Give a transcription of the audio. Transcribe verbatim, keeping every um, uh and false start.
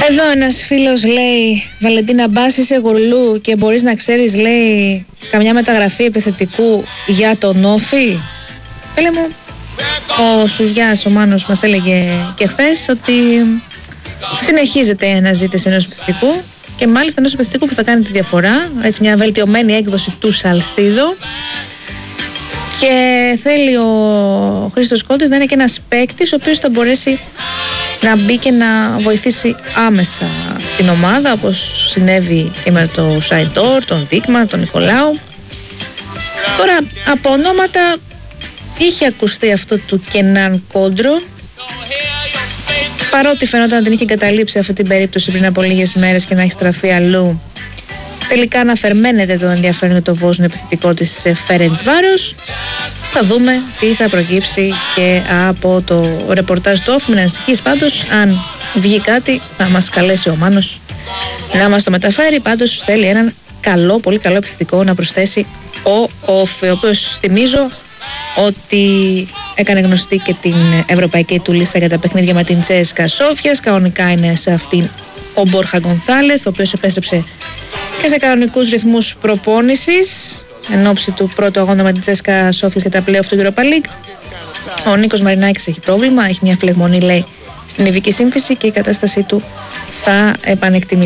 Εδώ ένας φίλος λέει: Βαλεντίνα Μπάς, είσαι γουρλού και μπορείς να ξέρεις, λέει, καμιά μεταγραφή επιθετικού για τον Όφη? Φίλε μου, ο Σουριάς, ο Μάνος, μας έλεγε και χθες ότι συνεχίζεται η αναζήτηση ενός επιθετικού και μάλιστα ενός επιθετικού που θα κάνει τη διαφορά, έτσι μια βελτιωμένη έκδοση του Σαλσίδο. Και θέλει ο Χρήστος Κόντης να είναι και ένας παίκτης ο οποίος θα μπορέσει να μπει και να βοηθήσει άμεσα την ομάδα, όπως συνέβη και με το Σαϊντόρ, τον Δίκμα, τον Νικολάου. Τώρα από ονόματα είχε ακουστεί αυτό του Κενάν Κόντρο, παρότι φαινόταν να την είχε καταλήψει αυτή την περίπτωση πριν από λίγες μέρες και να έχει στραφεί αλλού. Τελικά αναφερμένεται το ενδιαφέρον για το Βόσνιο επιθετικό της Φέρεντσβάρος. Θα δούμε τι θα προκύψει και από το ρεπορτάζ του Όφη. Μην ανησυχείς πάντως, αν βγει κάτι θα μας καλέσει ο Μάνος να μας το μεταφέρει. Πάντως θέλει έναν καλό, πολύ καλό επιθετικό να προσθέσει ο Όφη, ο οποίος θυμίζω ότι έκανε γνωστή και την ευρωπαϊκή του λίστα για τα παιχνίδια με την Τσέσκα Σόφιας. Κανονικά είναι σε αυτήν ο Μπόρχα Γκονθάλεθ, ο οποίος επέστρεψε και σε κανονικούς ρυθμούς προπόνησης εν ώψη του πρώτου αγώνα με την Τσέσκα Σόφιας για τα play-off του Europa League. Ο Νίκος Μαρινάκης έχει πρόβλημα, έχει μια φλεγμονή, λέει, στην ειδική σύμφυση και η κατάστασή του θα επανεκτιμηθεί.